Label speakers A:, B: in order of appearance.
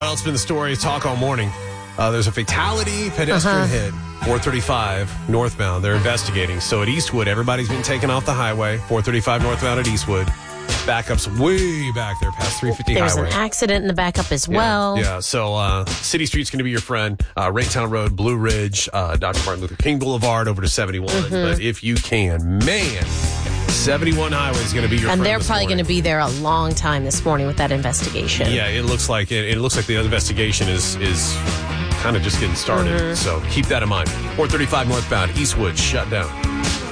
A: Well, it's been the story, talk all morning. There's a fatality, pedestrian hit, 435 northbound. They're investigating. So at Eastwood, everybody's been taken off the highway, 435 northbound at Eastwood. Backup's way back there past 350
B: There's
A: highway.
B: an accident in the backup as well.
A: Yeah. So City Street's going to be your friend. Raytown Road, Blue Ridge, Dr. Martin Luther King Boulevard over to 71. But if you can, 71 highway is going to be your friend.
B: And they're probably going to be there a long time this morning with that investigation.
A: Yeah, it looks like it looks like the investigation is kind of just getting started. So keep that in mind. 435 northbound, Eastwood shut down.